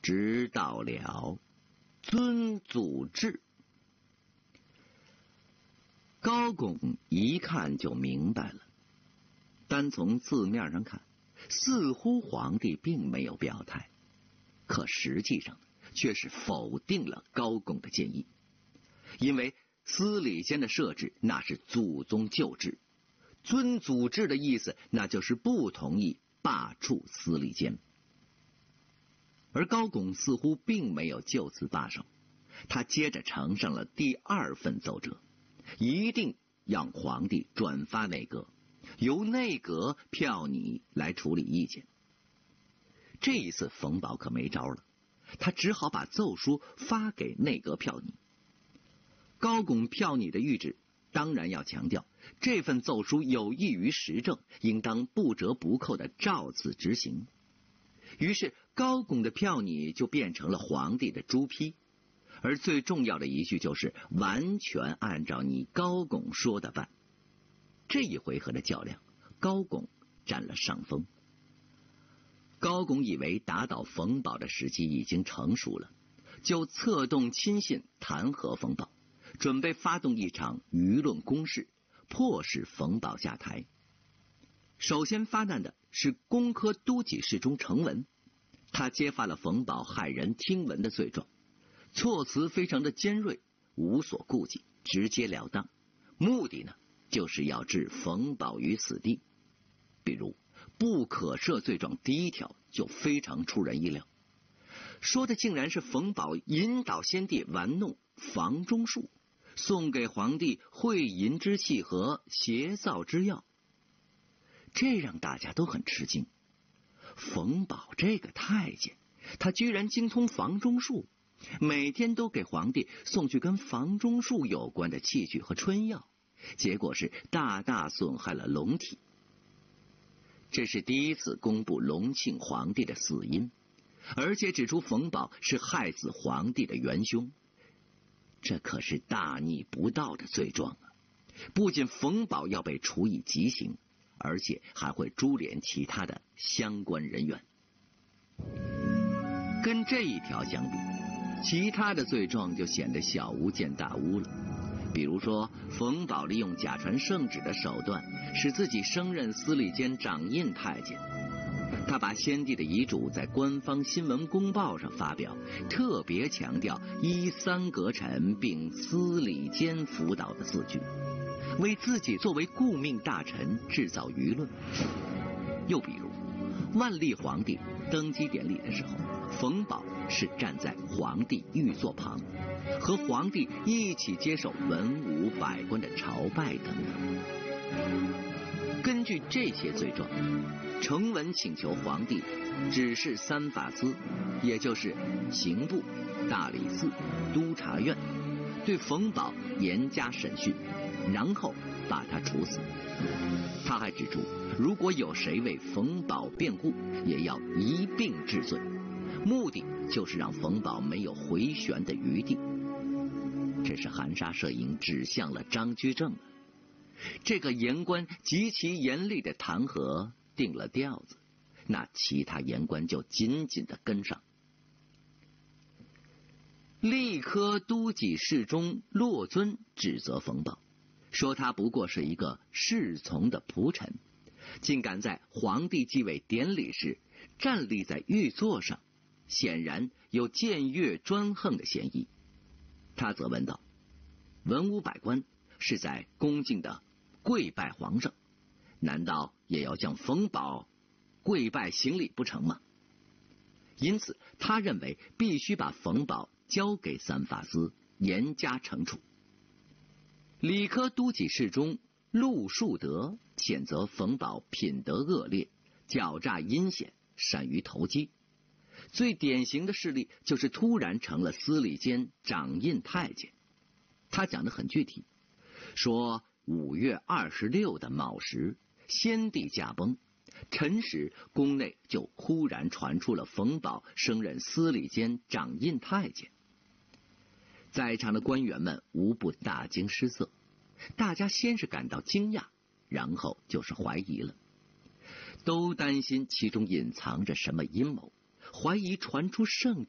知道了，尊祖制。高拱一看就明白了，单从字面上看，似乎皇帝并没有表态，可实际上却是否定了高拱的建议。因为司礼监的设置那是祖宗旧制，尊祖制的意思那就是不同意罢黜司礼监。而高拱似乎并没有就此罢手，他接着呈上了第二份奏折，一定让皇帝转发内阁，由内阁票拟来处理意见。这一次冯保可没招了，他只好把奏书发给内阁票拟。高拱票拟的谕旨当然要强调，这份奏书有益于时政，应当不折不扣地照此执行。于是高拱的票拟就变成了皇帝的朱批，而最重要的一句就是完全按照你高拱说的办。这一回合的较量，高拱占了上风。高拱以为打倒冯保的时机已经成熟了，就策动亲信弹劾冯保，准备发动一场舆论攻势，迫使冯保下台。首先发难的是工科都给事中程文，他揭发了冯保骇人听闻的罪状，措辞非常的尖锐，无所顾忌，直截了当，目的呢就是要置冯保于死地。比如不可赦罪状第一条就非常出人意料，说的竟然是冯保引导先帝玩弄房中术，送给皇帝会淫之器和邪造之药。这让大家都很吃惊，冯保这个太监，他居然精通房中术，每天都给皇帝送去跟房中术有关的器具和春药，结果是大大损害了龙体。这是第一次公布隆庆皇帝的死因，而且指出冯保是害死皇帝的元凶，这可是大逆不道的罪状啊！不仅冯保要被处以极刑，而且还会株连其他的相关人员。跟这一条相比，其他的罪状就显得小巫见大巫了。比如说，冯保利用假传圣旨的手段，使自己升任司礼监掌印太监。他把先帝的遗嘱在官方新闻公报上发表，特别强调依三阁臣并司礼监辅导的字句，为自己作为顾命大臣制造舆论。又比如，万历皇帝登基典礼的时候，冯保是站在皇帝御座旁，和皇帝一起接受文武百官的朝拜等等。根据这些罪状，程文请求皇帝指示三法司，也就是刑部、大理寺、督察院，对冯保严加审讯，然后把他处死。他还指出，如果有谁为冯保辩护，也要一并治罪，目的就是让冯保没有回旋的余地。这是含沙射影指向了张居正。这个言官极其严厉的弹劾定了调子，那其他言官就紧紧的跟上。吏科都给事中骆遵指责冯保，说他不过是一个侍从的仆臣，竟敢在皇帝继位典礼时站立在御座上，显然有僭越专横的嫌疑。他责问道：文武百官是在恭敬的跪拜皇上，难道也要向冯保跪拜行礼不成吗？因此他认为必须把冯保交给三法司严加惩处。理科都给事中陆树德谴责冯保品德恶劣，狡诈阴险，善于投机。最典型的事例就是突然成了司礼监掌印太监。他讲得很具体，说5月26的卯时，先帝驾崩，辰时宫内就忽然传出了冯保升任司礼监掌印太监。在场的官员们无不大惊失色，大家先是感到惊讶，然后就是怀疑了，都担心其中隐藏着什么阴谋，怀疑传出圣